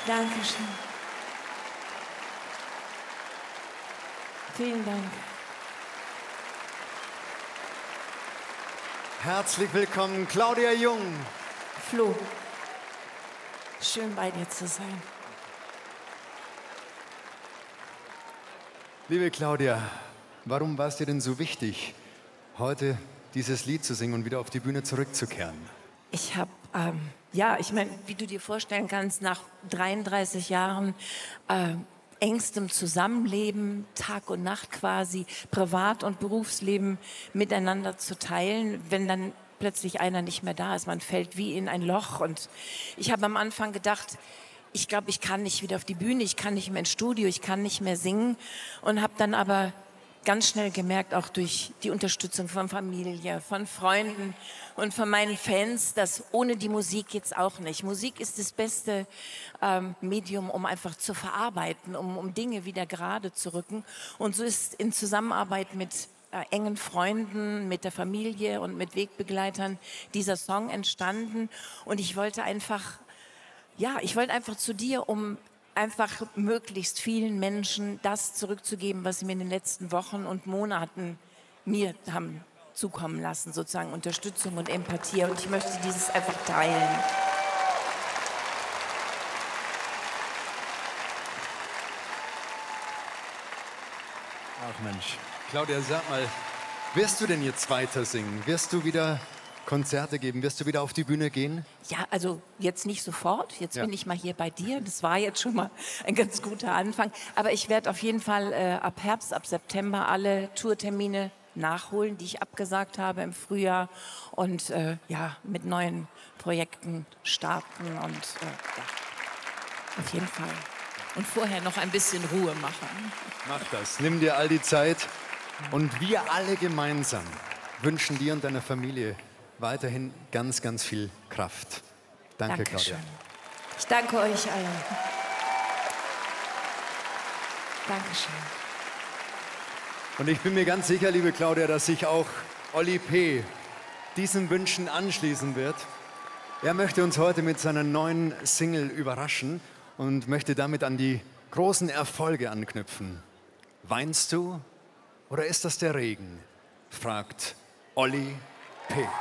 Dankeschön. Vielen Dank. Herzlich willkommen, Claudia Jung. Flo, schön bei dir zu sein. Liebe Claudia, warum war es dir denn so wichtig, heute dieses Lied zu singen und wieder auf die Bühne zurückzukehren? Ich habe, ich meine, wie du dir vorstellen kannst, nach 33 Jahren engstem Zusammenleben, Tag und Nacht quasi, Privat- und Berufsleben miteinander zu teilen, wenn dann plötzlich einer nicht mehr da ist. Man fällt wie in ein Loch. Und ich habe am Anfang gedacht, ich glaube, ich kann nicht wieder auf die Bühne, ich kann nicht mehr ins Studio, ich kann nicht mehr singen. Und habe dann aber ganz schnell gemerkt, auch durch die Unterstützung von Familie, von Freunden und von meinen Fans, dass ohne die Musik geht's auch nicht. Musik ist das beste Medium, um einfach zu verarbeiten, um Dinge wieder gerade zu rücken. Und so ist in Zusammenarbeit mit engen Freunden, mit der Familie und mit Wegbegleitern dieser Song entstanden. Und ich wollte einfach zu dir, um einfach möglichst vielen Menschen das zurückzugeben, was sie mir in den letzten Wochen und Monaten mir haben zukommen lassen, sozusagen Unterstützung und Empathie. Und ich möchte dieses einfach teilen. Ach Mensch, Claudia, sag mal, wirst du denn jetzt weiter singen? Wirst du wieder Konzerte geben? Wirst du wieder auf die Bühne gehen? Ja, also jetzt nicht sofort. Jetzt bin ich mal hier bei dir. Das war jetzt schon mal ein ganz guter Anfang. Aber ich werde auf jeden Fall ab Herbst, ab September alle Tourtermine nachholen, die ich abgesagt habe im Frühjahr. Und mit neuen Projekten starten. Und auf jeden Fall. Und vorher noch ein bisschen Ruhe machen. Mach das. Nimm dir all die Zeit. Und wir alle gemeinsam wünschen dir und deiner Familie weiterhin ganz, ganz viel Kraft. Danke, Dankeschön. Claudia. Ich danke euch allen. Dankeschön. Und ich bin mir ganz sicher, liebe Claudia, dass sich auch Olli P. diesen Wünschen anschließen wird. Er möchte uns heute mit seiner neuen Single überraschen und möchte damit an die großen Erfolge anknüpfen. Weinst du oder ist das der Regen? Fragt Olli P.